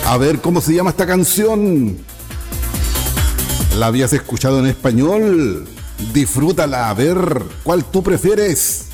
A ver, ¿cómo se llama esta canción? ¿La habías escuchado en español? Disfrútala, a ver, ¿cuál tú prefieres?